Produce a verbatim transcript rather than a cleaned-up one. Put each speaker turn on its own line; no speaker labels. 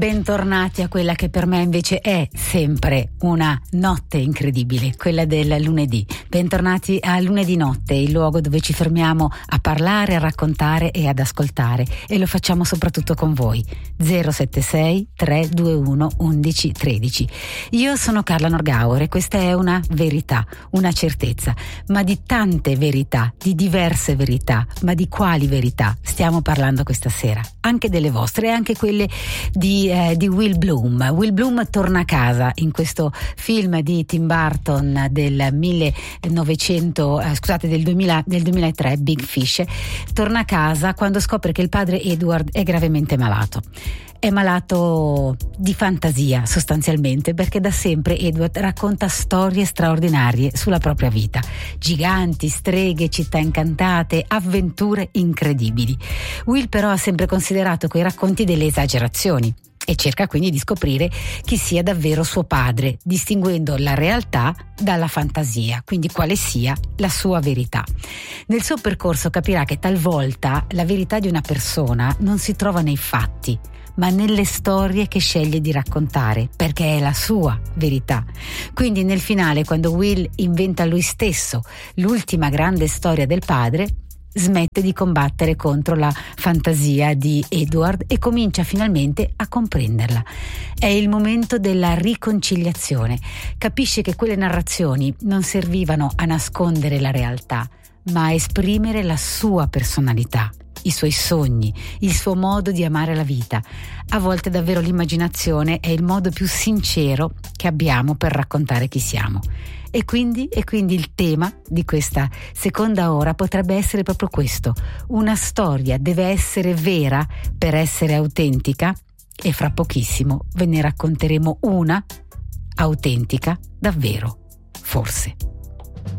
bentornati a quella che per me invece è sempre una notte incredibile, quella del lunedì. Bentornati a Lunedì Notte, il luogo dove ci fermiamo a parlare, a raccontare e ad ascoltare, e lo facciamo soprattutto con voi. zero sette sei tre due uno undici tredici. Io sono Carla Norgauer e questa è una verità, una certezza, ma di tante verità, di diverse verità, ma di quali verità stiamo parlando questa sera? Anche delle vostre e anche quelle di, eh, di Will Bloom. Will Bloom torna a casa in questo film di Tim Burton del millenovecento, eh, scusate, del, duemila, del duemilatré, Big Fish. Torna a casa quando scopre che il padre Edward è gravemente malato. È malato di fantasia sostanzialmente, perché da sempre Edward racconta storie straordinarie sulla propria vita. Giganti, streghe, città incantate, avventure incredibili. Will però ha sempre considerato quei racconti delle esagerazioni e cerca quindi di scoprire chi sia davvero suo padre, distinguendo la realtà dalla fantasia, quindi quale sia la sua verità. Nel suo percorso capirà che talvolta la verità di una persona non si trova nei fatti, ma nelle storie che sceglie di raccontare, perché è la sua verità. Quindi nel finale, quando Will inventa lui stesso l'ultima grande storia del padre, smette di combattere contro la fantasia di Edward e comincia finalmente a comprenderla. È il momento della riconciliazione. Capisce che quelle narrazioni non servivano a nascondere la realtà, ma a esprimere la sua personalità, i suoi sogni, il suo modo di amare la vita. A volte davvero l'immaginazione è il modo più sincero che abbiamo per raccontare chi siamo. E quindi, e quindi il tema di questa seconda ora potrebbe essere proprio questo. Una storia deve essere vera per essere autentica, e fra pochissimo ve ne racconteremo una autentica davvero, forse.